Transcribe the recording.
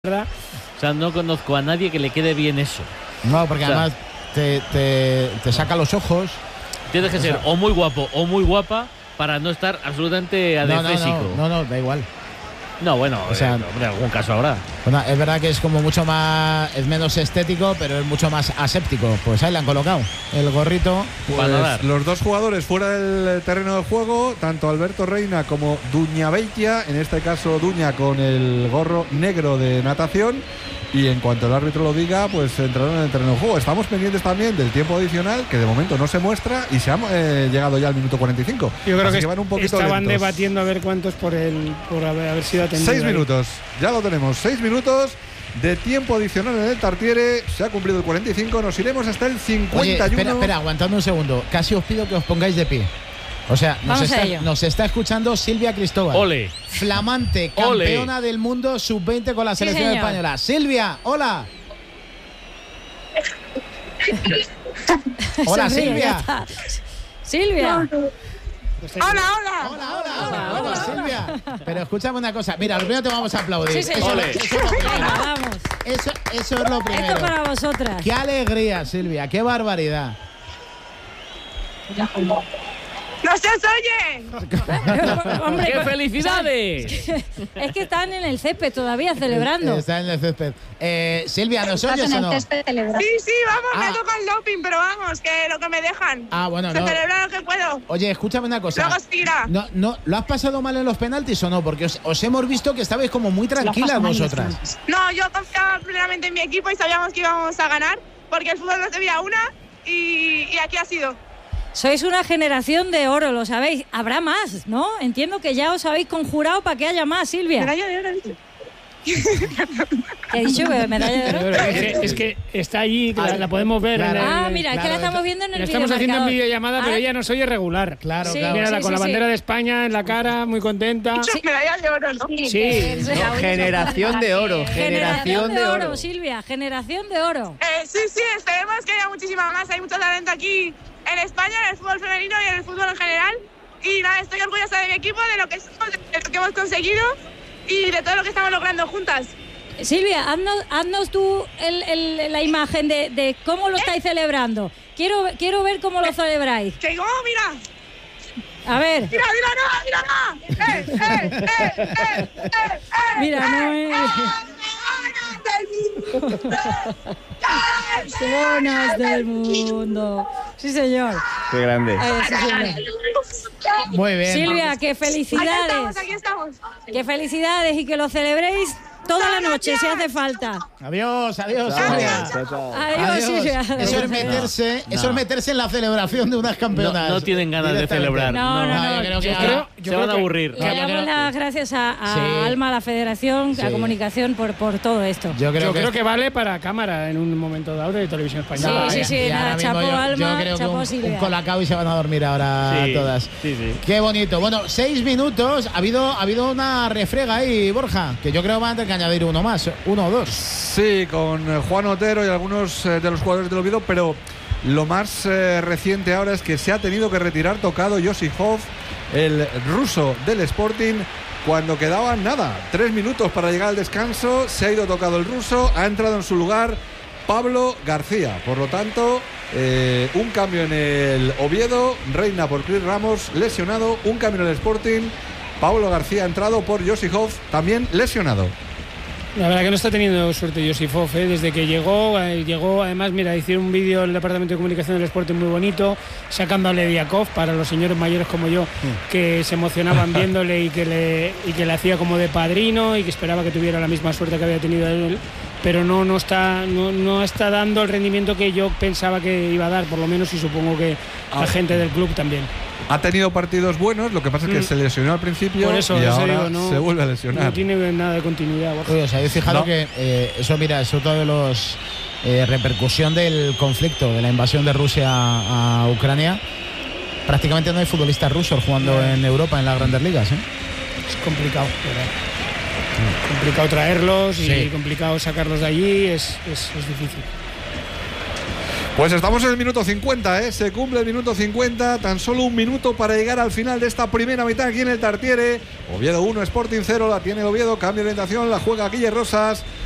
O sea, no conozco a nadie que le quede bien eso. No, porque además te saca los ojos. Tienes que ser o muy guapo o muy guapa para no estar absolutamente adefésico. No, da igual. No, bueno, o sea, en algún caso habrá. Bueno, es verdad que es como mucho más, es menos estético, pero es mucho más aséptico. Pues ahí le han colocado el gorrito. Pues los dos jugadores fuera del terreno de juego, tanto Alberto Reina como Duña Beitia, en este caso Duña con el gorro negro de natación. Y en cuanto el árbitro lo diga, pues entrarán en el terreno de juego. Estamos pendientes también del tiempo adicional, que de momento no se muestra, y se ha llegado ya al minuto 45. Yo creo que van un poquito estaban lentos. debatiendo a ver cuántos por haber sido atendido. 6 minutos, ya lo tenemos, 6 minutos de tiempo adicional en el Tartiere. Se ha cumplido el 45, nos iremos hasta el 51. Oye, espera, aguantadme un segundo. Casi os pido que os pongáis de pie. O sea, nos está escuchando Silvia Cristóbal. Ole. Flamante campeona del mundo sub-20 con la selección española. Silvia, hola. Hola, Silvia. Silvia. Hola, Silvia. Pero escúchame una cosa. Mira, lo primero te vamos a aplaudir. Sí, señor. Vamos. Eso es lo primero. Esto para vosotras. Qué alegría, Silvia. Qué barbaridad. ¡No se os oye! Hombre, ¡qué felicidades! Es que están en el césped todavía celebrando. Están en el césped. Silvia, ¿nos oyes o no? Sí, vamos, me toca el doping, pero vamos, que lo que me dejan. Bueno, se no. celebra lo que puedo. Oye, escúchame una cosa. Luego seguirá. No, ¿lo has pasado mal en los penaltis o no? Porque os hemos visto que estabais como muy tranquilas vosotras. No, yo confiaba plenamente en mi equipo y sabíamos que íbamos a ganar, porque el fútbol no se veía una y aquí ha sido. Sois una generación de oro, lo sabéis. Habrá más, ¿no? Entiendo que ya os habéis conjurado para que haya más, Silvia. Medalla de oro, he dicho. ¿Qué he dicho? ¿Medalla de oro? Es que está allí, la podemos ver. Claro. Mira, es que la estamos viendo en el la estamos haciendo en videollamada, pero ella nos oye regular. Claro, Sí, claro. Mírala con la bandera de España en la cara, muy contenta. Medalla de oro, ¿no? Sí. Generación de oro. Generación de oro, Silvia. Generación de oro. Sí, esperemos que haya muchísima más. Hay mucho talento aquí en España, en el fútbol femenino y en el fútbol en general. Y nada, estoy orgullosa de mi equipo, de lo que somos, de lo que hemos conseguido y de todo lo que estamos logrando juntas. Silvia, haznos tú la imagen de cómo lo estáis celebrando. Quiero ver cómo lo celebráis. Que digo, mira. A ver. Mira, Mira, Zonas del mundo. Sí, señor. Qué grande. Sí, señor. Muy bien. Silvia, que felicidades. Aquí estamos. Que felicidades y que lo celebréis toda la noche si hace falta. Adiós, Silvia. Adiós, Silvia. Eso es meterse en la celebración de unas campeonas. No tienen ganas de celebrar. No. Yo creo que se van a aburrir. Le damos las gracias a Alma, a la Federación, a Comunicación por todo esto. Yo creo que vale para cámara en un momento dado de Televisión Española. Sí, nada, chapó Alma, chapó Silvia. Un colacao y se van a dormir ahora todas. Sí. Qué bonito. Bueno, 6 minutos. Ha habido una refrega ahí, Borja, que yo creo que van a tener que añadir uno más, 1 o 2. Sí, con Juan Otero y algunos de los jugadores del Oviedo, pero lo más reciente ahora es que se ha tenido que retirar tocado Josifov, el ruso del Sporting, cuando quedaban 3 minutos para llegar al descanso. Se ha ido tocado el ruso, ha entrado en su lugar Pablo García. Por lo tanto, un cambio en el Oviedo, Reina por Chris Ramos, lesionado. Un cambio en el Sporting, Pablo García ha entrado por Josifov, también lesionado. La verdad que no está teniendo suerte Josifov, desde que llegó, además, mira, hicieron un vídeo en el Departamento de Comunicación del Sporting muy bonito, sacando a Lediakov para los señores mayores como yo, que se emocionaban viéndole y que le hacía como de padrino y que esperaba que tuviera la misma suerte que había tenido él, pero no está dando el rendimiento que yo pensaba que iba a dar, por lo menos, y supongo que la gente del club también. Ha tenido partidos buenos, lo que pasa es que se lesionó al principio. Por eso, y ahora digo, no, se vuelve a lesionar. No tiene nada de continuidad. Oye, ¿os habéis fijado que eso, mira, es otro de los repercusión del conflicto, de la invasión de Rusia a Ucrania? Prácticamente no hay futbolistas rusos jugando en Europa, en las grandes ligas, ¿eh? Es complicado, complicado traerlos y complicado sacarlos de allí, es difícil. Pues estamos en el minuto 50, se cumple el minuto 50, tan solo un minuto para llegar al final de esta primera mitad aquí en el Tartiere. Oviedo 1, Sporting 0, la tiene el Oviedo, cambio de orientación, la juega Guille Rosas.